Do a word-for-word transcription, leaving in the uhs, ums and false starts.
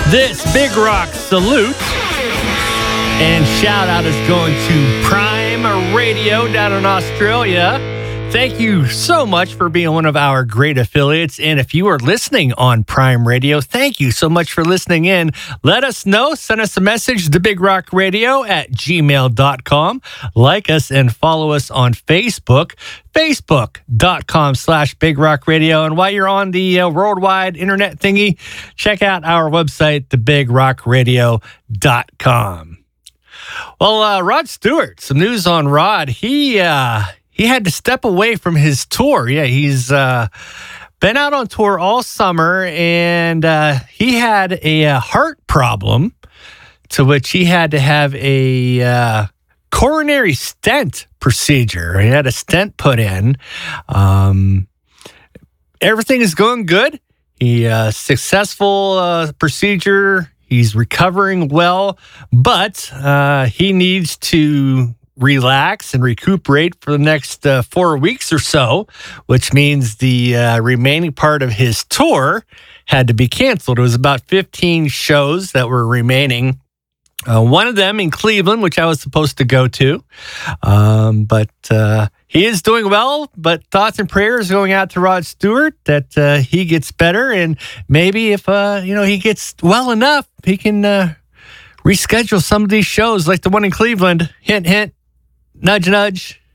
This Big Rock salute and shout out is going to Prime Radio down in Australia. Thank you so much for being one of our great affiliates. And if you are listening on Prime Radio, thank you so much for listening in. Let us know. Send us a message to big rock radio at gmail dot com. Like us and follow us on Facebook, facebook.com slash Big Rock Radio. And while you're on the uh, worldwide internet thingy, check out our website, the big rock radio dot com. Well, uh, Rod Stewart, some news on Rod. He... Uh, He had to step away from his tour. Yeah, he's uh, been out on tour all summer, and uh, he had a, uh heart problem, to which he had to have a uh, coronary stent procedure. He had a stent put in. Um, everything is going good. He uh, successful uh, procedure. He's recovering well, but uh, he needs to relax and recuperate for the next uh, four weeks or so, which means the uh, remaining part of his tour had to be canceled. It was about fifteen shows that were remaining. Uh, one of them in Cleveland, which I was supposed to go to. Um, but uh, he is doing well, but thoughts and prayers going out to Rod Stewart that uh, he gets better. And maybe if uh, you know he gets well enough, he can uh, reschedule some of these shows like the one in Cleveland. Hint, hint. Nudge, nudge.